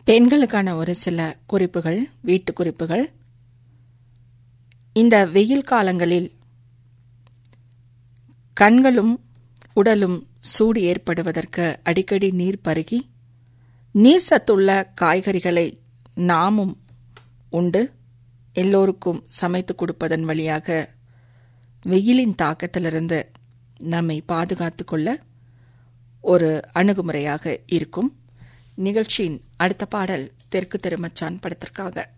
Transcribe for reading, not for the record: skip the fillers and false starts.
பெண்களுக்கான ஒரு சில குறிப்புகள், வீட்டு குறிப்புகள். இந்த வெயில் காலங்களில் கண்களும் உடலும் சூடு ஏற்படுவதற்கு அடிக்கடி நீர் பருகி, நீர் சத்துள்ள காய்கறிகளை நாமும் உண்டு எல்லோருக்கும் சமைத்து கொடுப்பதன் வழியாக வெயிலின் தாக்கத்திலிருந்து நம்மை பாதுகாத்துக் கொள்ள ஒரு அணுகுமுறையாக இருக்கும். நிகழ்ச்சியின் அடுத்த பாடல் தெற்கு தெருமச்சான் படத்திற்காக.